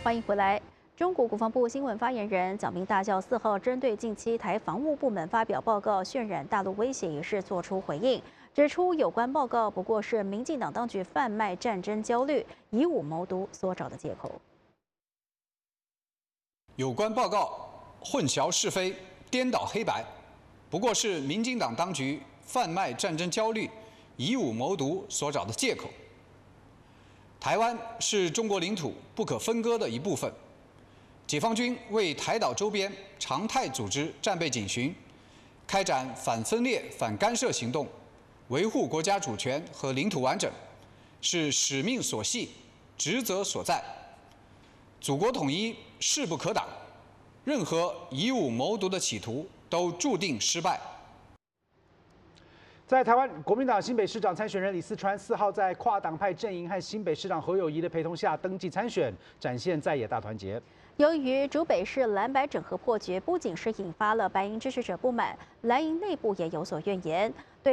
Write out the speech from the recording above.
欢迎回来。中国国防部新闻发言人蒋明大校4号针对近期台防务部门发表报告渲染大陆威胁一事作出回应，指出有关报告不过是民进党当局贩卖战争焦虑、以武谋独所找的借口。 有关报告混淆是非、颠倒黑白，不过是民进党当局贩卖战争焦虑、以武谋独所找的借口。台湾是中国领土不可分割的一部分。解放军为台岛周边常态组织战备警巡，开展反分裂、反干涉行动，维护国家主权和领土完整，是使命所系、职责所在。祖国统一势不可挡，任何以武谋独的企图都注定失败。 在台湾，国民党新北市长参选人李四川4号在跨党派阵营和新北市长侯友宜的陪同下登记参选，展现在野大团结。 由于竹北市蓝白整合破局，不仅是引发了白营支持者不满，蓝营内部也有所怨言。对